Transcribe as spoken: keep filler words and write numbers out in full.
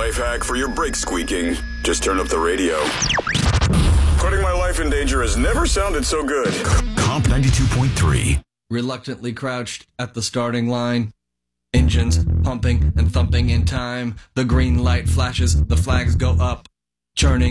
life hack for your brake squeaking. Just turn up the radio. Putting my life in danger has never sounded so good. Comp ninety-two point three. Reluctantly crouched at the starting line. Engines pumping and thumping in time. The green light flashes, the flags go up. Churning